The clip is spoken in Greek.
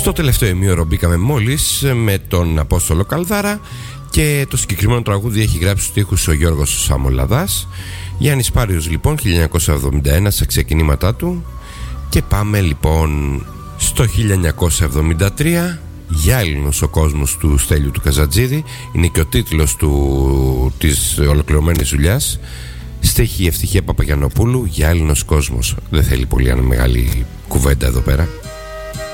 Στο τελευταίο ημίωρο μπήκαμε μόλις με τον Απόστολο Καλδάρα και το συγκεκριμένο τραγούδι έχει γράψει στους στίχους ο Γιώργος Σαμολαδάς. Γιάννης Πάριος λοιπόν 1971 στα ξεκινήματά του. Και πάμε λοιπόν στο 1973. Γυάλινος ο κόσμος του Στέλιου του Καζατζίδη. Είναι και ο τίτλος της ολοκληρωμένης δουλειάς. Στίχη Ευτυχία Παπαγιαννοπούλου. Γυάλινος κόσμος. Δεν θέλει πολύ μεγάλη κουβέντα εδώ πέρα.